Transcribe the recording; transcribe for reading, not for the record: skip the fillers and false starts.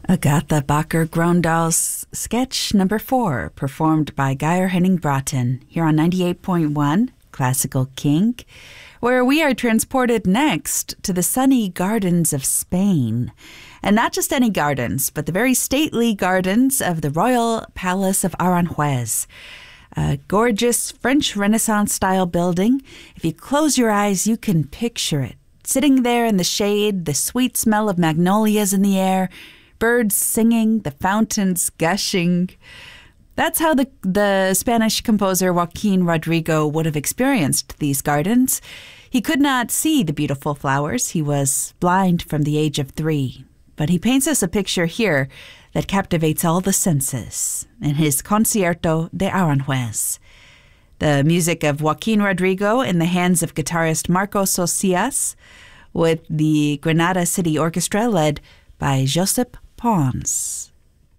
Agatha Bakker-Grøndal's sketch number 4, performed by Geir Henning Bråten, here on 98.1 Classical King, where we are transported next to the sunny gardens of Spain. And not just any gardens, but the very stately gardens of the Royal Palace of Aranjuez. A gorgeous French Renaissance-style building. If you close your eyes, you can picture it. Sitting there in the shade, the sweet smell of magnolias in the air, birds singing, the fountains gushing. That's how the Spanish composer Joaquin Rodrigo would have experienced these gardens. He could not see the beautiful flowers. He was blind from the age of 3. But he paints us a picture here that captivates all the senses in his Concierto de Aranjuez. The music of Joaquin Rodrigo in the hands of guitarist Marcos Socias, with the Granada City Orchestra led by Josep Pons.